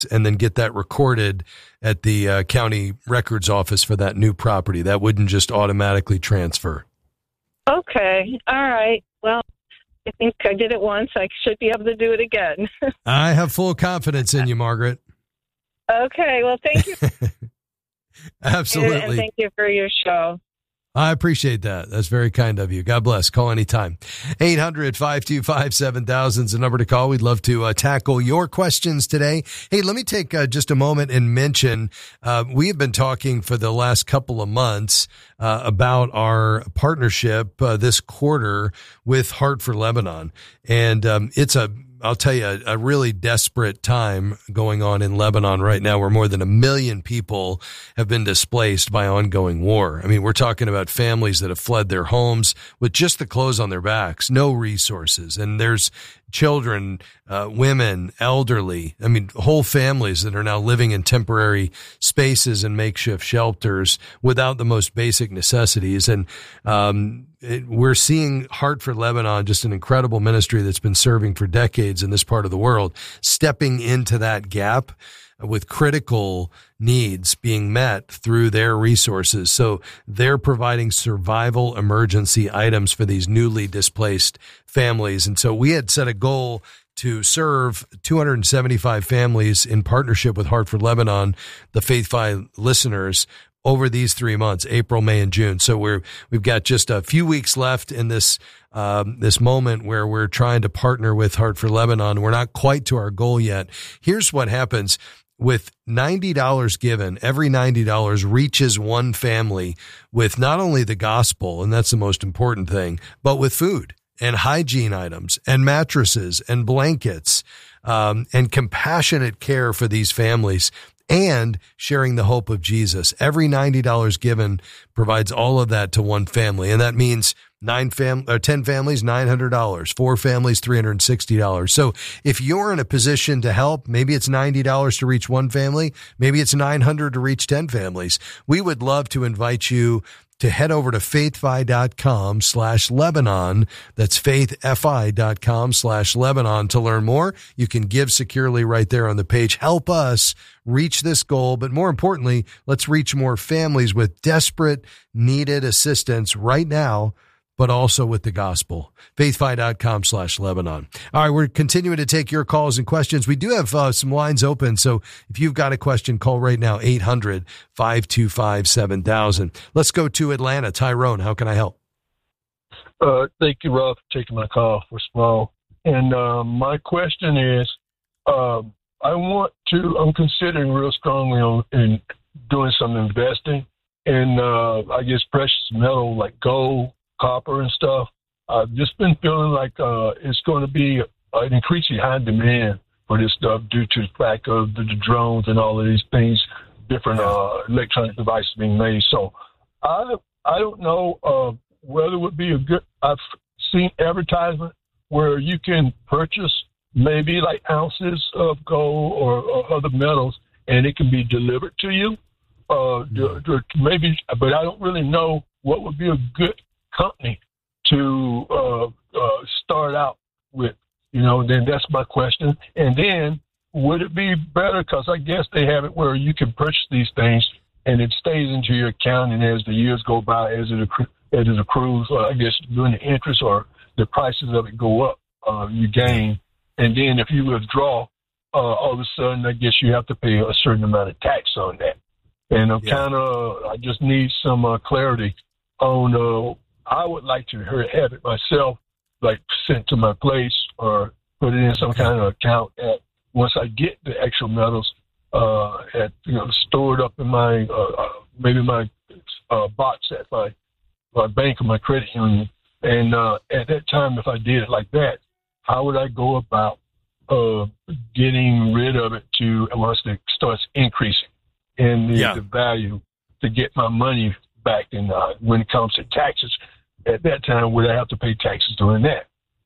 and then get that recorded at the county records office for that new property. That wouldn't just automatically transfer. Okay. All right. Well, I think I did it once. I should be able to do it again. I have full confidence in you, Margaret. Okay. Well, thank you. Absolutely. And thank you for your show. I appreciate that. That's very kind of you. God bless. Call anytime. 800-525-7000 is the number to call. We'd love to tackle your questions today. Hey, let me take just a moment and mention, we have been talking for the last couple of months about our partnership this quarter with Heart for Lebanon. And I'll tell you, a really desperate time going on in Lebanon right now, where more than 1 million people have been displaced by ongoing war. I mean, we're talking about families that have fled their homes with just the clothes on their backs, no resources. And there's children, women, elderly, I mean, whole families that are now living in temporary spaces and makeshift shelters without the most basic necessities. And we're seeing Heart for Lebanon, just an incredible ministry that's been serving for decades in this part of the world, stepping into that gap with critical needs being met through their resources. So they're providing survival emergency items for these newly displaced families. And so we had set a goal to serve 275 families in partnership with Heart for Lebanon, the Faith Fi listeners, over these 3 months, April, May, and June. So we've got just a few weeks left in this moment where we're trying to partner with Heart for Lebanon. We're not quite to our goal yet. Here's what happens. With $90 given, every $90 reaches one family with not only the gospel, and that's the most important thing, but with food and hygiene items and mattresses and blankets, and compassionate care for these families, and sharing the hope of Jesus. Every $90 given provides all of that to one family. And that means 10 families, $900, 4 families, $360. So if you're in a position to help, maybe it's $90 to reach one family, maybe it's $900 to reach 10 families. We would love to invite you to head over to faithfi.com/Lebanon. That's faithfi.com/Lebanon to learn more. You can give securely right there on the page. Help us reach this goal. But more importantly, let's reach more families with desperate, needed assistance right now, but also with the gospel. faithfi.com/Lebanon. All right, we're continuing to take your calls and questions. We do have some lines open, so if you've got a question, call right now, 800-525-7000. Let's go to Atlanta. Tyrone, how can I help? Thank you, Rob, for taking my call for small. And my question is, I'm considering real strongly in doing some investing in, I guess, precious metal like gold, copper and stuff. I've just been feeling like it's going to be an increasingly high demand for this stuff due to the fact of the drones and all of these things, different electronic devices being made. So I don't know whether it would be a good. I've seen advertisement where you can purchase maybe like ounces of gold or other metals, and it can be delivered to you. Maybe, but I don't really know what would be a good company to start out with, then that's my question. And then would it be better, because I guess they have it where you can purchase these things and it stays into your account, and as the years go by, as it accrues, I guess during the interest or the prices of it go up, you gain. And then if you withdraw, all of a sudden, I guess you have to pay a certain amount of tax on that. And I just need some clarity on I would like to have it myself, like sent to my place or put it in some kind of account once I get the actual metals, stored up in my, maybe my box at my bank or my credit union. And at that time, if I did it like that, how would I go about getting rid of it once it starts increasing in the value to get my money back? And when it comes to taxes, at that time, would I have to pay taxes during that?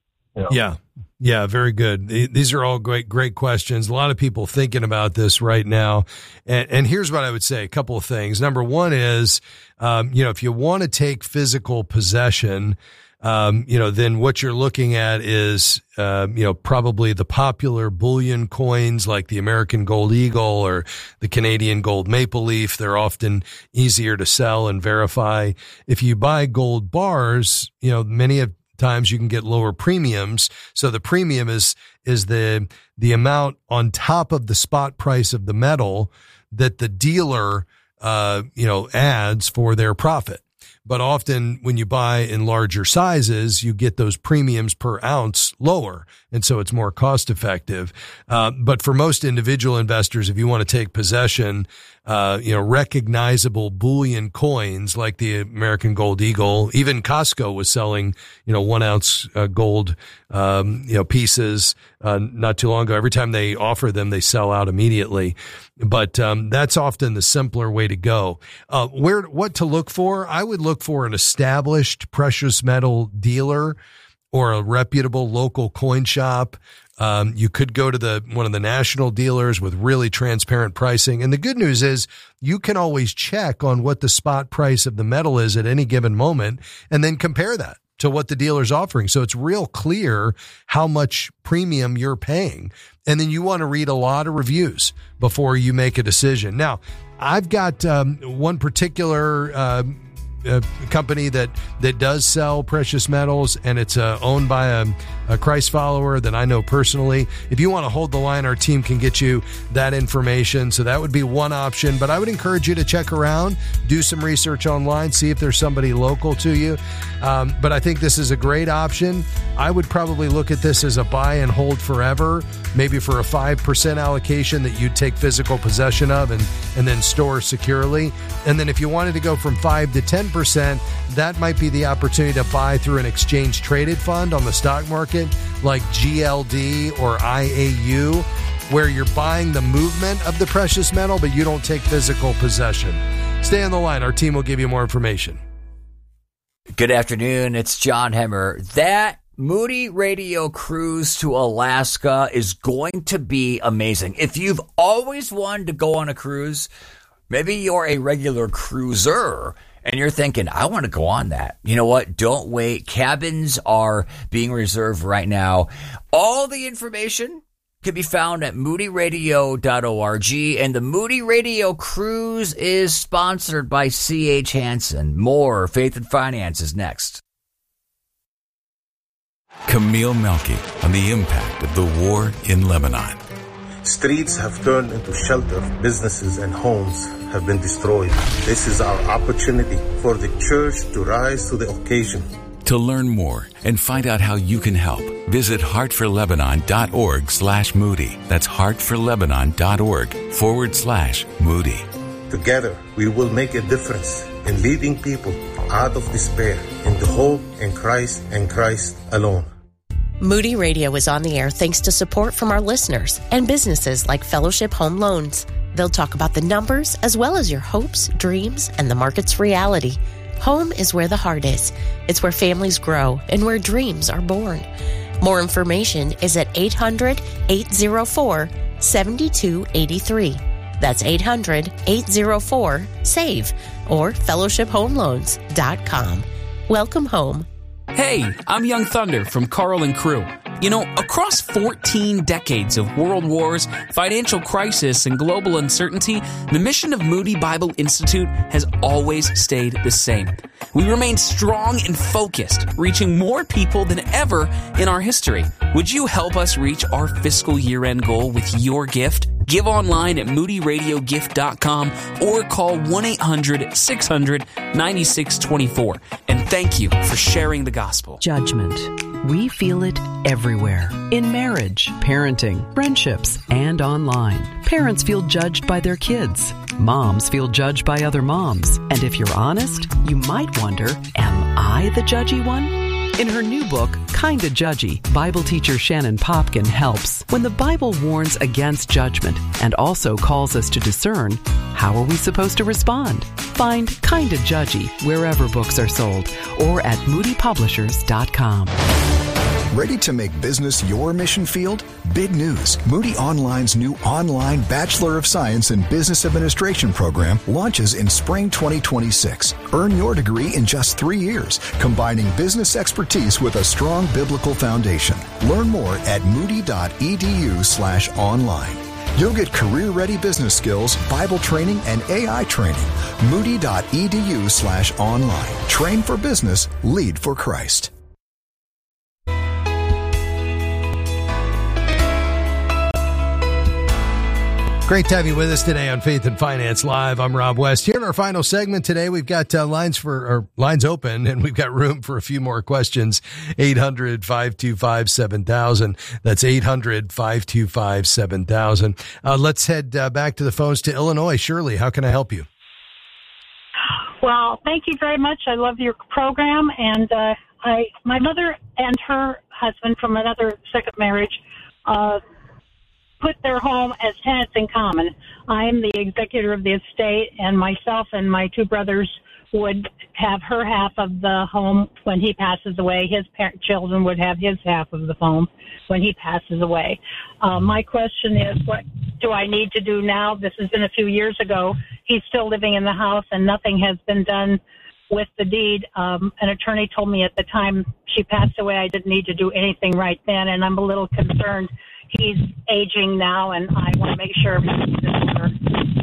Yeah, very good. These are all great questions. A lot of people thinking about this right now. And here's what I would say, a couple of things. Number one is, if you want to take physical possession, then what you're looking at is, probably the popular bullion coins like the American Gold Eagle or the Canadian Gold Maple Leaf. They're often easier to sell and verify. If you buy gold bars, many of times you can get lower premiums. So the premium is the amount on top of the spot price of the metal that the dealer, adds for their profit. But often when you buy in larger sizes, you get those premiums per ounce lower. And so it's more cost effective. But for most individual investors, if you want to take possession, recognizable bullion coins like the American Gold Eagle, even Costco was selling, 1 ounce gold, pieces, not too long ago. Every time they offer them, they sell out immediately. But, that's often the simpler way to go. What to look for? I would look for an established precious metal dealer or a reputable local coin shop. You could go to one of the national dealers with really transparent pricing. And the good news is you can always check on what the spot price of the metal is at any given moment and then compare that to what the dealer's offering. So it's real clear how much premium you're paying. And then you want to read a lot of reviews before you make a decision. Now, I've got one particular company that does sell precious metals, and it's owned by a Christ follower that I know personally. If you want to hold the line, our team can get you that information. So that would be one option, but I would encourage you to check around, do some research online, see if there's somebody local to you. But I think this is a great option. I would probably look at this as a buy and hold forever, maybe for a 5% allocation that you'd take physical possession of and then store securely. And then if you wanted to go from 5 to 10%, that might be the opportunity to buy through an exchange traded fund on the stock market like GLD or IAU, where you're buying the movement of the precious metal, but you don't take physical possession. Stay on the line. Our team will give you more information. Good afternoon. It's John Hemmer. That Moody Radio cruise to Alaska is going to be amazing. If you've always wanted to go on a cruise, maybe you're a regular cruiser and you're thinking, I want to go on that. You know what? Don't wait. Cabins are being reserved right now. All the information can be found at moodyradio.org. And the Moody Radio Cruise is sponsored by C.H. Hansen. More Faith and Finance is next. Camille Melky on the impact of the war in Lebanon. Streets have turned into shelter. Businesses and homes have been destroyed. This is our opportunity for the church to rise to the occasion. To learn more and find out how you can help, visit heartforlebanon.org/Moody. That's heartforlebanon.org/Moody. Together, we will make a difference in leading people out of despair into hope in Christ and Christ alone. Moody Radio is on the air thanks to support from our listeners and businesses like Fellowship Home Loans. They'll talk about the numbers as well as your hopes, dreams, and the market's reality. Home is where the heart is. It's where families grow and where dreams are born. More information is at 800-804-7283. That's 800-804-SAVE or fellowshiphomeloans.com. Welcome home. Hey, I'm Young Thunder from Carl and Crew. You know, across 14 decades of world wars, financial crisis, and global uncertainty, the mission of Moody Bible Institute has always stayed the same. We remain strong and focused, reaching more people than ever in our history. Would you help us reach our fiscal year-end goal with your gift? Give online at moodyradiogift.com or call 1-800-600-9624. And thank you for sharing the gospel. Judgment. We feel it everywhere. In marriage, parenting, friendships, and online. Parents feel judged by their kids. Moms feel judged by other moms. And if you're honest, you might wonder, am I the judgy one? In her new book, Kinda Judgy, Bible teacher Shannon Popkin helps. When the Bible warns against judgment and also calls us to discern, how are we supposed to respond? Find Kinda Judgy wherever books are sold or at moodypublishers.com. Ready to make business your mission field? Big news. Moody Online's new online Bachelor of Science in Business Administration program launches in spring 2026. Earn your degree in just 3 years, combining business expertise with a strong biblical foundation. Learn more at moody.edu/online. You'll get career-ready business skills, Bible training, and AI training. Moody.edu/online. Train for business, lead for Christ. Great to have you with us today on Faith and Finance Live. I'm Rob West. Here in our final segment today, we've got lines open, and we've got room for a few more questions. 800-525-7000. That's 800-525-7000. Let's head back to the phones to Illinois. Shirley, how can I help you? Well, thank you very much. I love your program, and my mother and her husband from another second marriage put their home as tenants in common. I am the executor of the estate, and myself and my two brothers would have her half of the home when he passes away. His children would have his half of the home when he passes away. My question is, what do I need to do now? This has been a few years ago. He's still living in the house, and nothing has been done with the deed. An attorney told me at the time she passed away I didn't need to do anything right then, and I'm a little concerned. He's aging now, and I want to make sure everything's in order.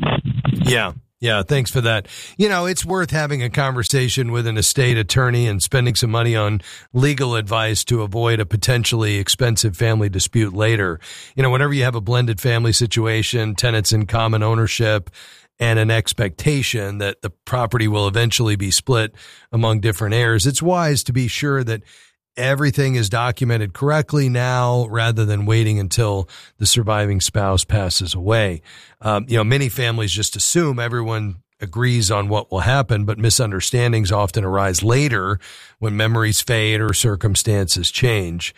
Yeah, thanks for that. You know, it's worth having a conversation with an estate attorney and spending some money on legal advice to avoid a potentially expensive family dispute later. You know, whenever you have a blended family situation, tenants in common ownership, and an expectation that the property will eventually be split among different heirs, it's wise to be sure that everything is documented correctly now rather than waiting until the surviving spouse passes away. Many families just assume everyone agrees on what will happen, but misunderstandings often arise later when memories fade or circumstances change.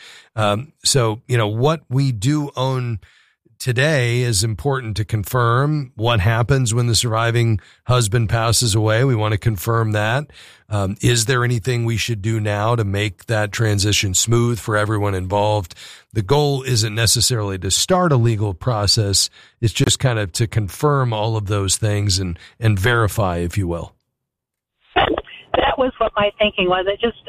What we do own today is important to confirm. What happens when the surviving husband passes away? We want to confirm that. Is there anything we should do now to make that transition smooth for everyone involved? The goal isn't necessarily to start a legal process. It's just kind of to confirm all of those things and verify, if you will. That was what my thinking was.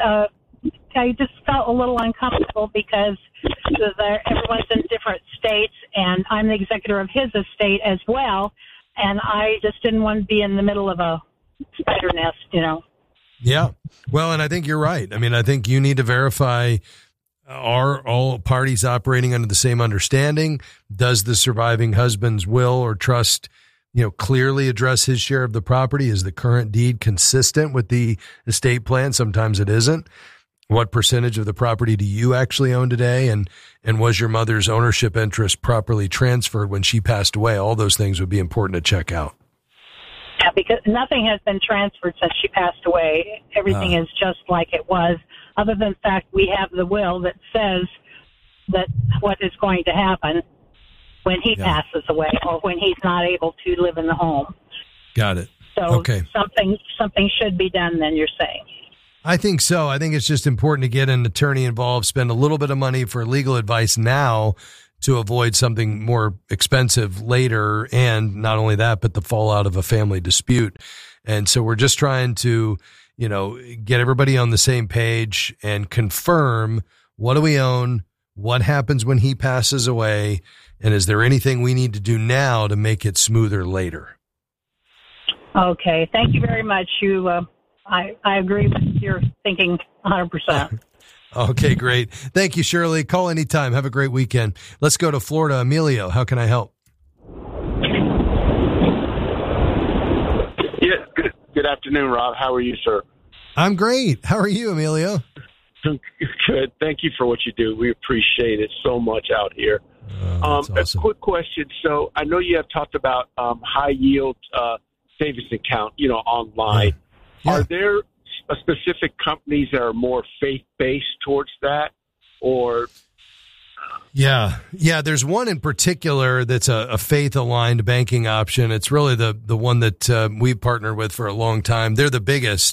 I just felt a little uncomfortable because everyone's in different states, and I'm the executor of his estate as well, and I just didn't want to be in the middle of a spider nest, Yeah. Well, and I think you're right. I mean, I think you need to verify, are all parties operating under the same understanding? Does the surviving husband's will or trust, clearly address his share of the property? Is the current deed consistent with the estate plan? Sometimes it isn't. What percentage of the property do you actually own today? And was your mother's ownership interest properly transferred when she passed away? All those things would be important to check out. Yeah, because nothing has been transferred since she passed away. Everything is just like it was, other than the fact we have the will that says that what is going to happen when he passes away or when he's not able to live in the home. Got it. So okay. Something should be done then, you're saying. I think so. I think it's just important to get an attorney involved, spend a little bit of money for legal advice now to avoid something more expensive later. And not only that, but the fallout of a family dispute. And so we're just trying to, get everybody on the same page and confirm, what do we own? What happens when he passes away? And is there anything we need to do now to make it smoother later? Okay. Thank you very much. I agree with your thinking 100%. Okay, great. Thank you, Shirley. Call anytime. Have a great weekend. Let's go to Florida. Emilio, how can I help? Yeah, good afternoon, Rob. How are you, sir? I'm great. How are you, Emilio? Good. Thank you for what you do. We appreciate it so much out here. Awesome. A quick question. So I know you have talked about high-yield savings account, online. Yeah. Are there specific companies that are more faith-based towards that, or? Yeah. There's one in particular that's a faith-aligned banking option. It's really the one that we've partnered with for a long time. They're the biggest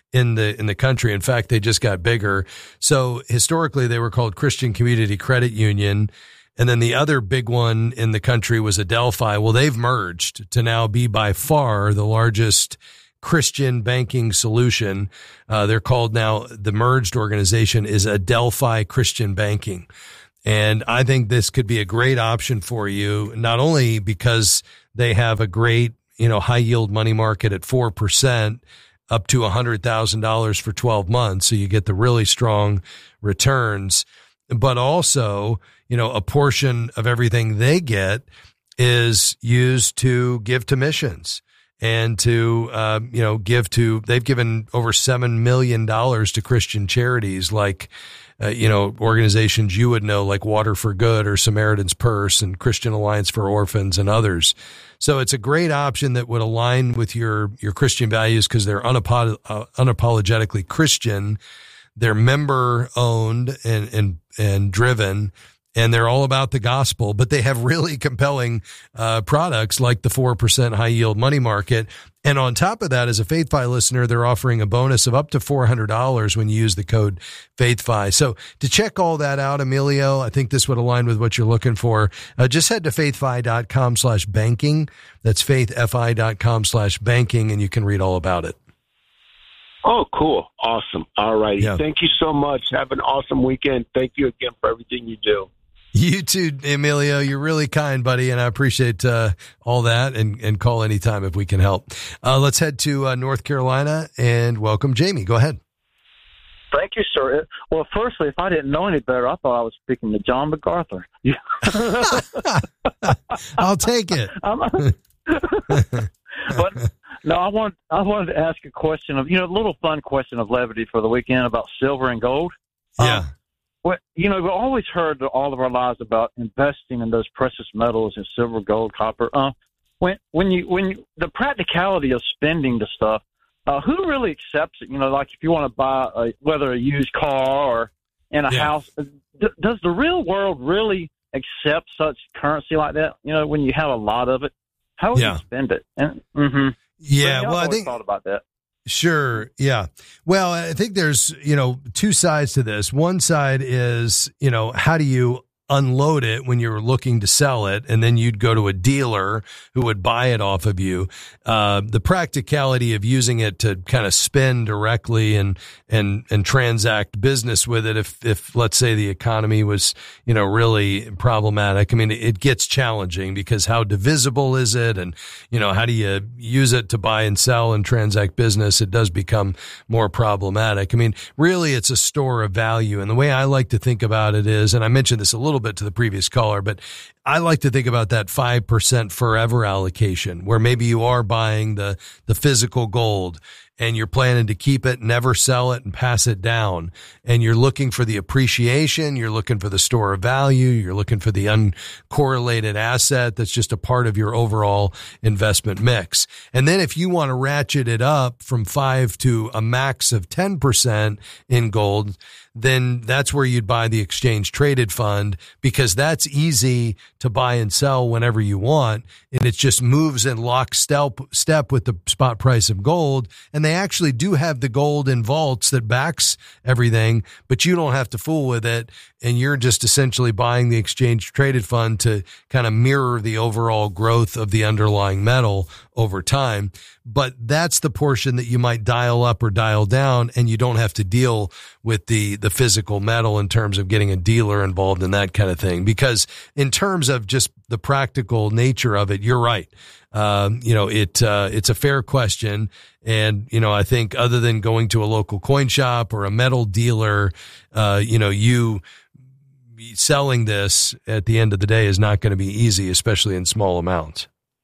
in the country. In fact, they just got bigger. So historically, they were called Christian Community Credit Union. And then the other big one in the country was Adelphi. Well, they've merged to now be by far the largest Christian banking solution. They're called now, the merged organization is Adelphi Christian Banking. And I think this could be a great option for you, not only because they have a great, high yield money market at 4%, up to $100,000 for 12 months. So you get the really strong returns, but also, a portion of everything they get is used to give to missions and to, they've given over $7 million to Christian charities like, organizations you would know like Water for Good or Samaritan's Purse and Christian Alliance for Orphans and others. So it's a great option that would align with your Christian values because they're unapologetically Christian. They're member owned and driven, and they're all about the gospel, but they have really compelling products like the 4% high yield money market. And on top of that, as a FaithFi listener, they're offering a bonus of up to $400 when you use the code FaithFi. So to check all that out, Emilio, I think this would align with what you're looking for. Just head to faithfi.com/banking. That's faithfi.com/banking, and you can read all about it. Oh, cool. Awesome. All righty. Yeah. Thank you so much. Have an awesome weekend. Thank you again for everything you do. You too, Emilio. You're really kind, buddy, and I appreciate all that, and call anytime if we can help. Let's head to North Carolina and welcome Jamie. Go ahead. Thank you, sir. Well, firstly, if I didn't know any better, I thought I was speaking to John MacArthur. I'll take it. But no, I wanted to ask a question of, a little fun question of levity for the weekend about silver and gold. Yeah. We've always heard all of our lives about investing in those precious metals and silver, gold, copper. When you the practicality of spending the stuff, who really accepts it? Like if you want to buy whether a used car or in a house, does the real world really accept such currency like that? When you have a lot of it, how would you spend it? And, Yeah, well, I think thought about that. Sure. Yeah. Well, I think there's, two sides to this. One side is, how do you unload it when you're looking to sell it, and then you'd go to a dealer who would buy it off of you. The practicality of using it to kind of spend directly and transact business with it. If let's say the economy was, really problematic. I mean, it gets challenging because how divisible is it? And, how do you use it to buy and sell and transact business? It does become more problematic. I mean, really it's a store of value. And the way I like to think about it is, and I mentioned this a little bit to the previous caller, but I like to think about that 5% forever allocation where maybe you are buying the physical gold and you're planning to keep it, never sell it, and pass it down. And you're looking for the appreciation. You're looking for the store of value. You're looking for the uncorrelated asset that's just a part of your overall investment mix. And then if you want to ratchet it up from 5 to a max of 10% in gold, then that's where you'd buy the exchange traded fund, because that's easy to buy and sell whenever you want. And it just moves in lockstep with the spot price of gold. And they actually do have the gold in vaults that backs everything, but you don't have to fool with it. And you're just essentially buying the exchange traded fund to kind of mirror the overall growth of the underlying metal over time. But that's the portion that you might dial up or dial down, and you don't have to deal with the physical metal in terms of getting a dealer involved in that kind of thing. Because in terms of just the practical nature of it, you're right. It's a fair question. And, I think other than going to a local coin shop or a metal dealer, you selling this at the end of the day is not going to be easy, especially in small amounts.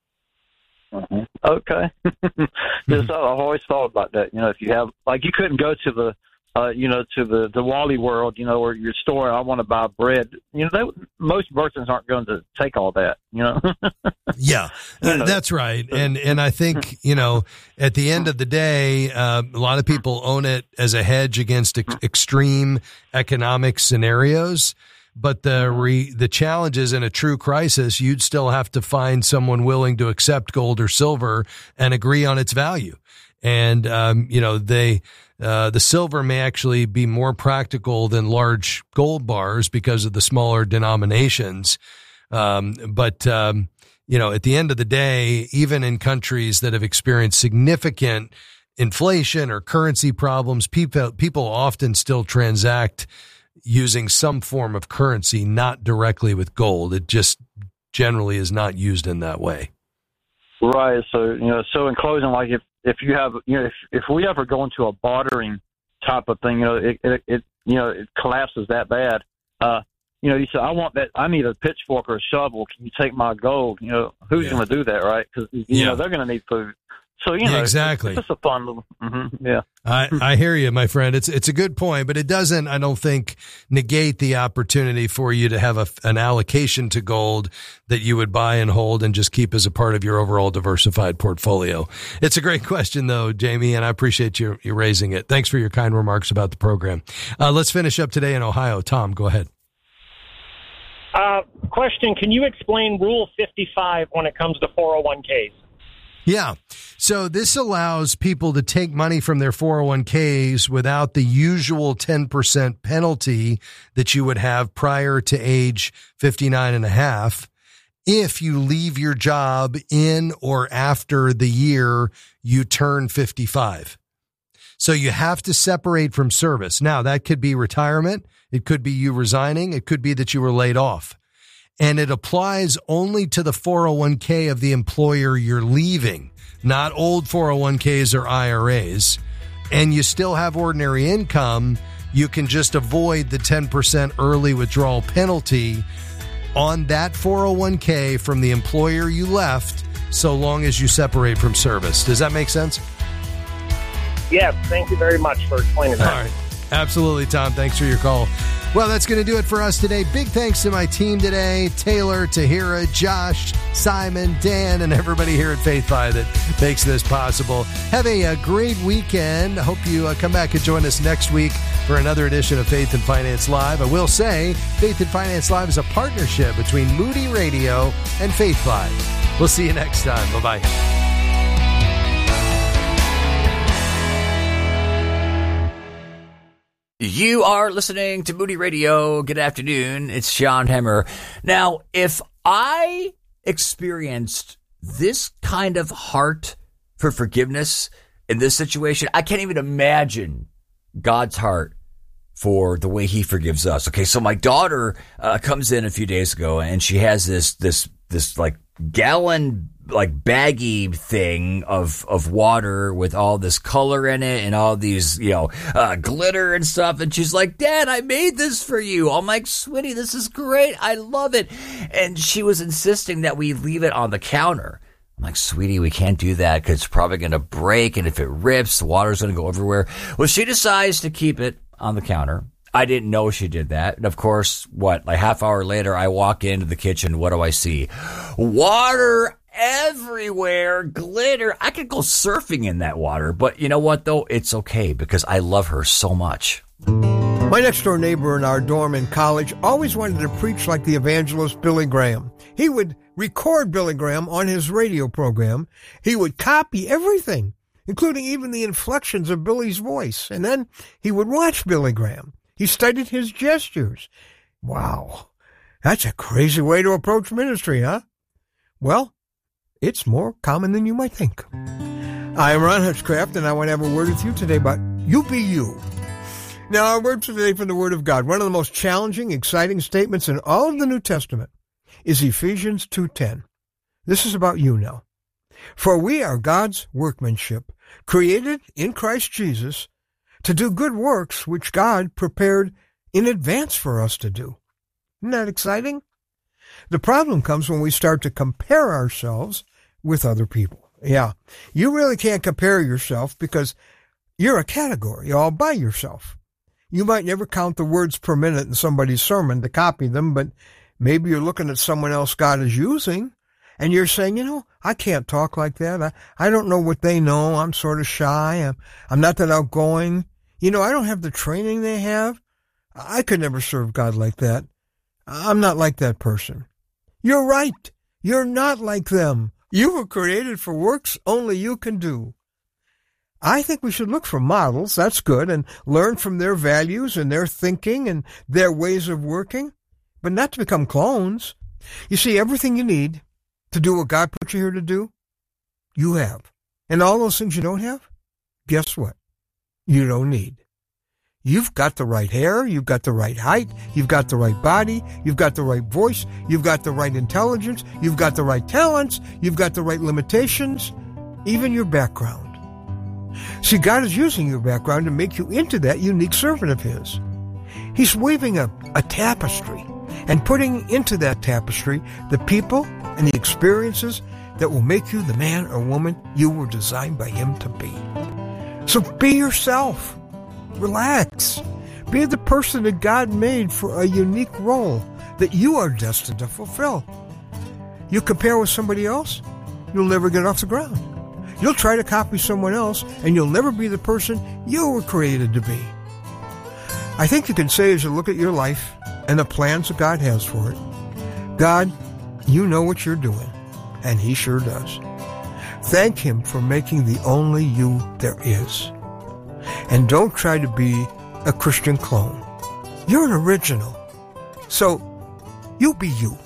Okay. I've always thought about that. If you have, like, you couldn't go to the, to the Wally World, or your store, I want to buy bread. Most merchants aren't going to take all that, Yeah, that's right. And I think, at the end of the day, a lot of people own it as a hedge against extreme economic scenarios. But the challenges in a true crisis, you'd still have to find someone willing to accept gold or silver and agree on its value. And, the silver may actually be more practical than large gold bars because of the smaller denominations. But at the end of the day, even in countries that have experienced significant inflation or currency problems, people often still transact using some form of currency, not directly with gold. It just generally is not used in that way. Right. So, so in closing, like if you have, if we ever go into a bartering type of thing, it collapses that bad. You say, I want that. I need a pitchfork or a shovel. Can you take my gold? Who's going to do that, right? Because they're going to need food. So exactly. It's just a fun little. Yeah. I hear you, my friend. It's a good point, but it doesn't, I don't think, negate the opportunity for you to have an allocation to gold that you would buy and hold and just keep as a part of your overall diversified portfolio. It's a great question, though, Jamie, and I appreciate you raising it. Thanks for your kind remarks about the program. Let's finish up today in Ohio. Tom, go ahead. Question: can you explain Rule 55 when it comes to 401ks? Yeah. So this allows people to take money from their 401ks without the usual 10% penalty that you would have prior to age 59 and a half if you leave your job in or after the year you turn 55. So you have to separate from service. Now, that could be retirement. It could be you resigning. It could be that you were laid off. And it applies only to the 401k of the employer you're leaving, not old 401ks or IRAs. And you still have ordinary income. You can just avoid the 10% early withdrawal penalty on that 401k from the employer you left, so long as you separate from service. Does that make sense? Yes. Thank you very much for explaining that. All right. Absolutely, Tom. Thanks for your call. Well, that's going to do it for us today. Big thanks to my team today, Taylor, Tahira, Josh, Simon, Dan, and everybody here at FaithFi that makes this possible. Have a great weekend. I hope you come back and join us next week for another edition of Faith and Finance Live. I will say Faith and Finance Live is a partnership between Moody Radio and FaithFi. We'll see you next time. Bye-bye. You are listening to Moody Radio. Good afternoon. It's John Hemmer. Now, if I experienced this kind of heart for forgiveness in this situation, I can't even imagine God's heart for the way he forgives us. Okay, so my daughter comes in a few days ago and she has this like gallon baggy thing of water with all this color in it and all these, glitter and stuff. And she's like, Dad, I made this for you. I'm like, sweetie, this is great. I love it. And she was insisting that we leave it on the counter. I'm like, sweetie, we can't do that because it's probably going to break. And if it rips, the water's going to go everywhere. Well, she decides to keep it on the counter. I didn't know she did that. And of course, half hour later, I walk into the kitchen. What do I see? Water everywhere, glitter. I could go surfing in that water, but you know what though? It's okay because I love her so much. My next door neighbor in our dorm in college always wanted to preach like the evangelist Billy Graham. He would record Billy Graham on his radio program. He would copy everything, including even the inflections of Billy's voice. And then he would watch Billy Graham. He studied his gestures. Wow, that's a crazy way to approach ministry, huh? Well, it's more common than you might think. I'm Ron Hutchcraft, and I want to have a word with you today about you be you. Now, our word today from the Word of God, one of the most challenging, exciting statements in all of the New Testament, is Ephesians 2:10. This is about you now. For we are God's workmanship, created in Christ Jesus to do good works which God prepared in advance for us to do. Isn't that exciting? The problem comes when we start to compare ourselves with other people. Yeah, you really can't compare yourself because you're a category all by yourself. You might never count the words per minute in somebody's sermon to copy them, but maybe you're looking at someone else God is using, and you're saying, I can't talk like that. I don't know what they know. I'm sort of shy. I'm not that outgoing. I don't have the training they have. I could never serve God like that. I'm not like that person. You're right. You're not like them. You were created for works only you can do. I think we should look for models, that's good, and learn from their values and their thinking and their ways of working, but not to become clones. You see, everything you need to do what God put you here to do, you have. And all those things you don't have, guess what? You don't need. You've got the right hair, you've got the right height, you've got the right body, you've got the right voice, you've got the right intelligence, you've got the right talents, you've got the right limitations, even your background. See, God is using your background to make you into that unique servant of His. He's weaving a tapestry and putting into that tapestry the people and the experiences that will make you the man or woman you were designed by Him to be. So be yourself. Relax. Be the person that God made for a unique role that you are destined to fulfill. You compare with somebody else, you'll never get off the ground. You'll try to copy someone else, and you'll never be the person you were created to be. I think you can say as you look at your life and the plans that God has for it, God, you know what you're doing, and He sure does. Thank Him for making the only you there is. And don't try to be a Christian clone. You're an original. So, you be you.